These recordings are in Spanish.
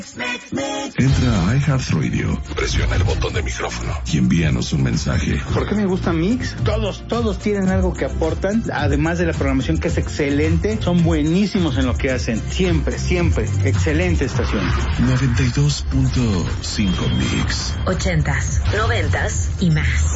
Entra a iHeartRadio, presiona el botón de micrófono y envíanos un mensaje. ¿Por qué me gusta Mix? Todos tienen algo que aportan, además de la programación que es excelente, son buenísimos en lo que hacen, siempre, excelente estación. 92.5 Mix. 80s, 90s y más.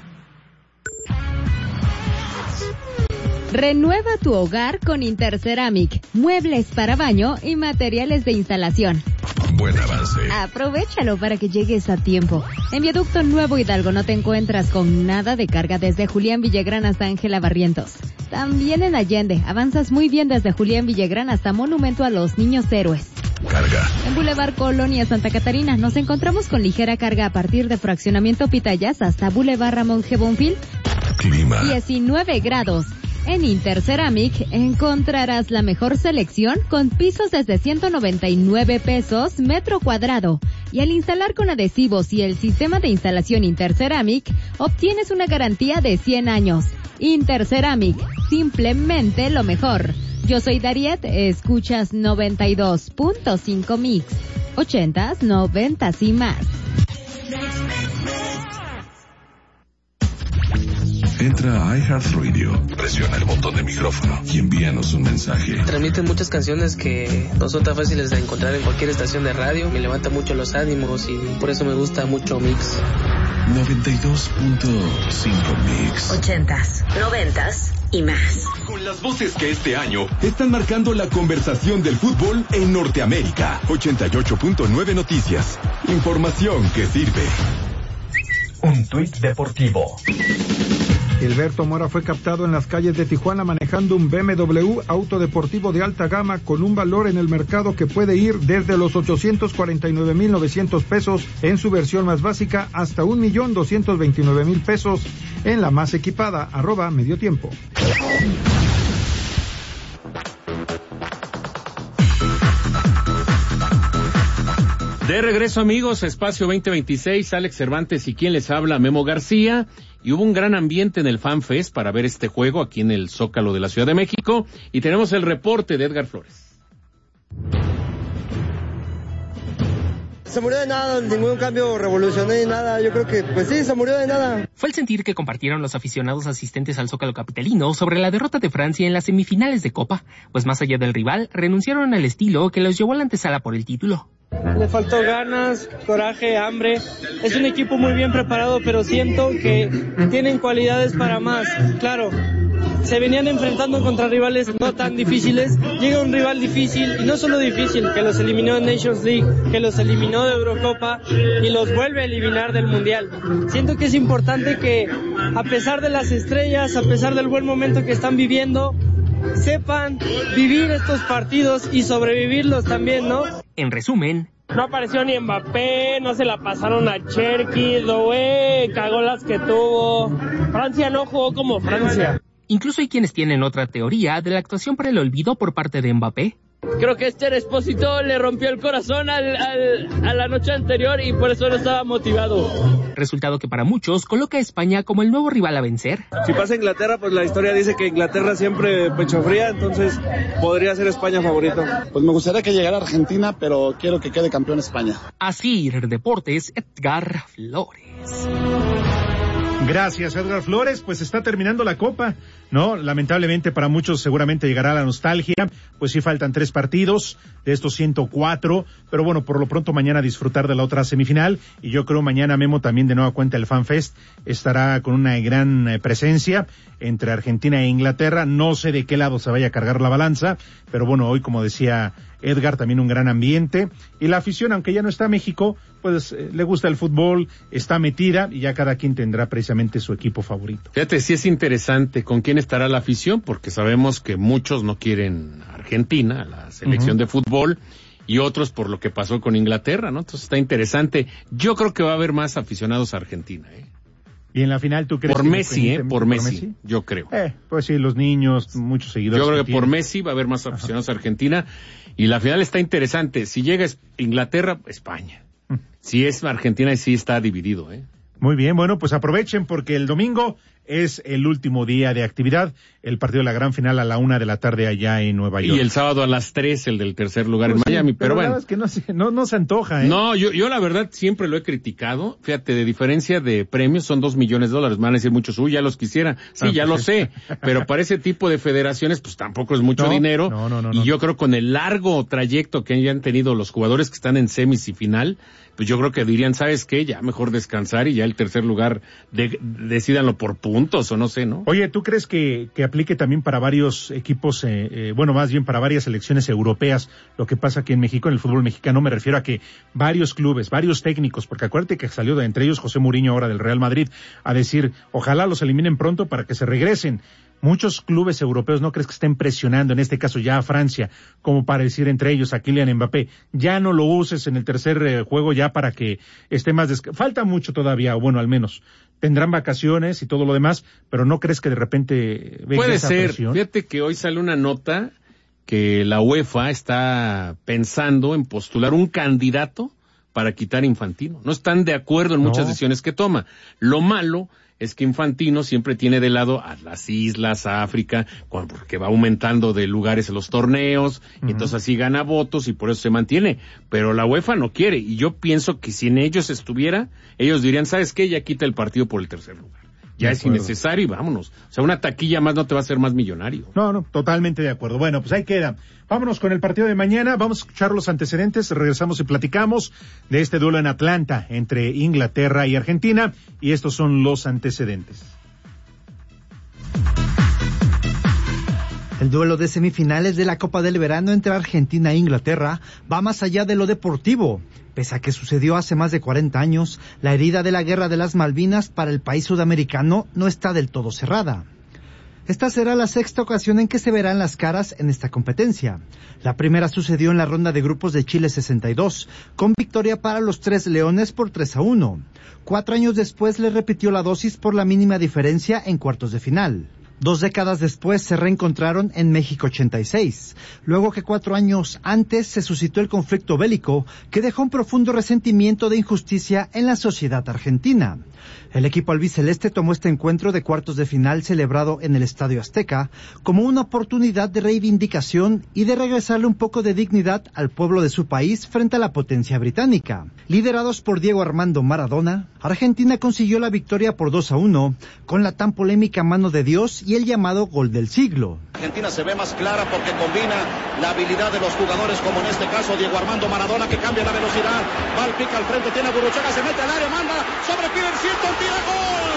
Renueva tu hogar con Interceramic, muebles para baño y materiales de instalación. Buen avance. Aprovechalo para que llegues a tiempo. En Viaducto Nuevo Hidalgo no te encuentras con nada de carga desde Julián Villagrán hasta Ángela Barrientos. También en Allende, avanzas muy bien desde Julián Villagrán hasta Monumento a los Niños Héroes. Carga. En Boulevard Colonia Santa Catarina nos encontramos con ligera carga a partir de Fraccionamiento Pitayas hasta Boulevard Ramón G. Bonfil. Clima. 19 grados. En Interceramic encontrarás la mejor selección con pisos desde 199 pesos metro cuadrado. Y al instalar con adhesivos y el sistema de instalación Interceramic, obtienes una garantía de 100 años. Interceramic, simplemente lo mejor. Yo soy Dariet, escuchas 92.5 Mix, 80s, 90s y más. Entra a iHeartRadio, presiona el botón de micrófono y envíanos un mensaje. Transmiten muchas canciones que no son tan fáciles de encontrar en cualquier estación de radio. Me levanta mucho los ánimos y por eso me gusta mucho Mix. 92.5 Mix. 80s, 90s y más. Con las voces que este año están marcando la conversación del fútbol en Norteamérica. 88.9 Noticias. Información que sirve. Un tuit deportivo. Gilberto Mora fue captado en las calles de Tijuana manejando un BMW auto deportivo de alta gama con un valor en el mercado que puede ir desde los 849,900 pesos en su versión más básica hasta 1,229,000 pesos en la más equipada. @mediotiempo. De regreso, amigos, Espacio 2026, Alex Cervantes y quien les habla, Memo García, y hubo un gran ambiente en el FanFest para ver este juego aquí en el Zócalo de la Ciudad de México, y tenemos el reporte de Edgar Flores. Se murió de nada, ningún cambio revolucionario, nada, yo creo que, pues sí, se murió de nada. Fue el sentir que compartieron los aficionados asistentes al Zócalo capitalino sobre la derrota de Francia en las semifinales de Copa, pues más allá del rival, renunciaron al estilo que los llevó a la antesala por el título. Le faltó ganas, coraje, hambre. Es un equipo muy bien preparado, pero siento que tienen cualidades para más. Claro, se venían enfrentando contra rivales no tan difíciles. Llega un rival difícil, y no solo difícil, que los eliminó en Nations League, que los eliminó de Eurocopa y los vuelve a eliminar del Mundial. Siento que es importante que, a pesar de las estrellas, a pesar del buen momento que están viviendo, sepan vivir estos partidos y sobrevivirlos también, ¿no? En resumen, no apareció ni Mbappé, no se la pasaron a Cherki, Doué cagó las que tuvo. Francia no jugó como Francia. Incluso hay quienes tienen otra teoría de la actuación para el olvido por parte de Mbappé. Creo que Espósito le rompió el corazón a la noche anterior y por eso no estaba motivado. Resultado que para muchos coloca a España como el nuevo rival a vencer. Si pasa Inglaterra, pues la historia dice que Inglaterra siempre pecho fría, entonces podría ser España favorito. Pues me gustaría que llegara Argentina, pero quiero que quede campeón España. Así, Deportes, Edgar Flores. Gracias, Edgar Flores. Pues está terminando la Copa, ¿no? Lamentablemente para muchos seguramente llegará la nostalgia, pues sí faltan 3 partidos de estos 104, pero bueno, por lo pronto mañana disfrutar de la otra semifinal, y yo creo mañana Memo también de nueva cuenta el FanFest estará con una gran presencia entre Argentina e Inglaterra. No sé de qué lado se vaya a cargar la balanza, pero bueno, hoy, como decía Edgar, también un gran ambiente, y la afición, aunque ya no está México, pues le gusta el fútbol, está metida, y ya cada quien tendrá precisamente su equipo favorito. Fíjate, sí es interesante con quién estará la afición, porque sabemos que muchos no quieren a Argentina, la selección de fútbol, y otros por lo que pasó con Inglaterra, ¿no? Entonces está interesante. Yo creo que va a haber más aficionados a Argentina, Y en la final, ¿tú crees? Por Messi, por Messi, yo creo. Pues sí, los niños, muchos seguidores. Yo creo que por Messi va a haber más aficionados a Argentina, y la final está interesante. Si llega Inglaterra, España. Si es Argentina, sí está dividido, Muy bien, bueno, pues aprovechen porque el domingo es el último día de actividad. El partido de la gran final a la 1 de la tarde allá en Nueva York. Y el sábado a las 3 el del tercer lugar en Miami, pero bueno. Es que no se antoja, ¿eh? No, yo la verdad siempre lo he criticado. Fíjate, de diferencia de premios son $2 millones. Me van a decir muchos, ya los quisiera. Sí, ya lo sé. Pero para ese tipo de federaciones, pues tampoco es mucho dinero. No. Y yo creo con el largo trayecto que hayan tenido los jugadores que están en semis y final, pues yo creo que dirían, ¿sabes qué? Ya mejor descansar y ya el tercer lugar decídanlo por puntos o no sé, ¿no? Oye, ¿tú crees que aplique también para varios equipos, más bien para varias selecciones europeas, lo que pasa aquí en México, en el fútbol mexicano? Me refiero a que varios clubes, varios técnicos, porque acuérdate que salió de entre ellos José Mourinho ahora del Real Madrid, a decir, ojalá los eliminen pronto para que se regresen. Muchos clubes europeos, ¿no crees que estén presionando, en este caso ya a Francia, como para decir entre ellos a Kylian Mbappé, ya no lo uses en el tercer juego ya para que esté más falta mucho todavía, o bueno, al menos tendrán vacaciones y todo lo demás, pero ¿no crees que de repente venga puede esa ser presión? Fíjate que hoy sale una nota que la UEFA está pensando en postular un candidato para quitar a Infantino. No están de acuerdo en muchas decisiones que toma. Lo malo es que Infantino siempre tiene de lado a las islas, a África, porque va aumentando de lugares en los torneos, y entonces así gana votos y por eso se mantiene. Pero la UEFA no quiere, y yo pienso que si en ellos estuviera, ellos dirían, ¿sabes qué? Ya quita el partido por el tercer lugar. Ya es innecesario y vámonos. O sea, una taquilla más no te va a hacer más millonario. No, totalmente de acuerdo. Bueno, pues ahí queda. Vámonos con el partido de mañana. Vamos a escuchar los antecedentes. Regresamos y platicamos de este duelo en Atlanta entre Inglaterra y Argentina. Y estos son los antecedentes. El duelo de semifinales de la Copa del Verano entre Argentina e Inglaterra va más allá de lo deportivo. Pese a que sucedió hace más de 40 años, la herida de la Guerra de las Malvinas para el país sudamericano no está del todo cerrada. Esta será la sexta ocasión en que se verán las caras en esta competencia. La primera sucedió en la ronda de grupos de Chile 62, con victoria para los Tres Leones por 3-1. 4 años después le repitió la dosis por la mínima diferencia en cuartos de final. 2 décadas después se reencontraron en México 86, luego que 4 años antes se suscitó el conflicto bélico que dejó un profundo resentimiento de injusticia en la sociedad argentina. El equipo albiceleste tomó este encuentro de cuartos de final celebrado en el Estadio Azteca como una oportunidad de reivindicación y de regresarle un poco de dignidad al pueblo de su país frente a la potencia británica. Liderados por Diego Armando Maradona, Argentina consiguió la victoria por 2-1 con la tan polémica mano de Dios y el llamado gol del siglo. Argentina se ve más clara porque combina la habilidad de los jugadores, como en este caso Diego Armando Maradona, que cambia la velocidad, va al pica al frente, tiene a Burruchaga, se mete al área, manda sobre Piercito, tira gol,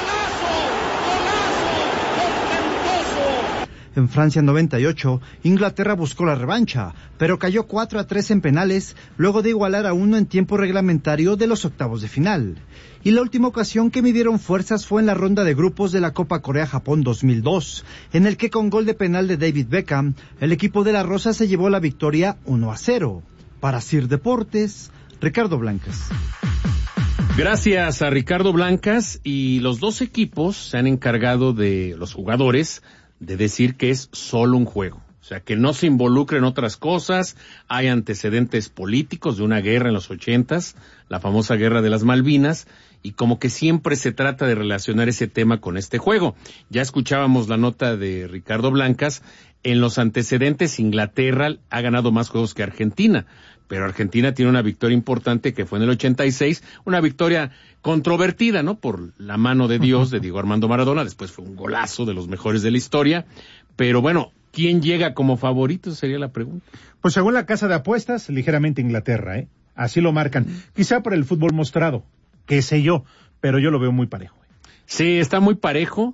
golazo, En Francia 98, Inglaterra buscó la revancha, pero cayó 4-3 en penales, luego de igualar a 1 en tiempo reglamentario de los octavos de final. Y la última ocasión que midieron fuerzas fue en la ronda de grupos de la Copa Corea-Japón 2002, en el que con gol de penal de David Beckham, el equipo de la Rosa se llevó la victoria 1-0. Para Sir Deportes, Ricardo Blancas. Gracias a Ricardo Blancas, y los dos equipos se han encargado de los jugadores de decir que es solo un juego. O sea, que no se involucren otras cosas. Hay antecedentes políticos de una guerra en los 80s, la famosa guerra de las Malvinas, y como que siempre se trata de relacionar ese tema con este juego. Ya escuchábamos la nota de Ricardo Blancas. En los antecedentes, Inglaterra ha ganado más juegos que Argentina, pero Argentina tiene una victoria importante que fue en el 86, una victoria controvertida, ¿no? Por la mano de Dios de Diego Armando Maradona, después fue un golazo de los mejores de la historia, pero bueno, ¿quién llega como favorito? Sería la pregunta. Pues según la casa de apuestas, ligeramente Inglaterra, ¿eh? Así lo marcan. Quizá por el fútbol mostrado, qué sé yo, pero yo lo veo muy parejo. Sí, está muy parejo.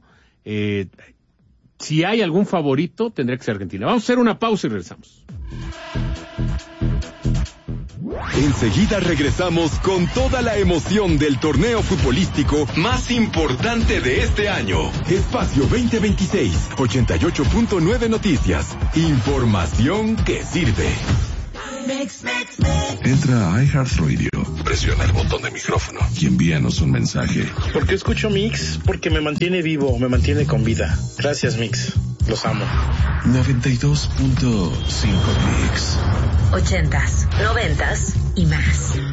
Si hay algún favorito, tendría que ser Argentina. Vamos a hacer una pausa y regresamos. Enseguida regresamos con toda la emoción del torneo futbolístico más importante de este año. Espacio 2026, 88.9 Noticias. Información que sirve. Entra a iHeartRadio, presiona el botón de micrófono y envíanos un mensaje. ¿Por qué escucho Mix? Porque me mantiene vivo, me mantiene con vida. Gracias, Mix. Los amo. 92.5 Mix. 80s, 90s y más.